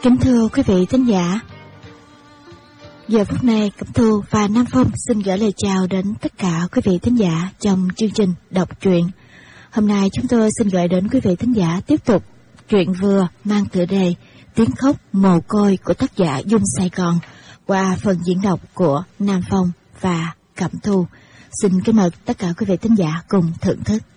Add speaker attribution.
Speaker 1: Kính thưa quý vị thính giả, giờ phút này Cẩm Thu và Nam Phong xin gửi lời chào đến tất cả quý vị thính giả trong chương trình đọc truyện. Hôm nay chúng tôi xin gửi đến quý vị thính giả tiếp tục truyện vừa mang tựa đề Tiếng khóc mồ côi của tác giả Dung Sài Gòn qua phần diễn đọc của Nam Phong và Cẩm Thu. Xin kính mời tất cả quý vị thính giả cùng thưởng thức.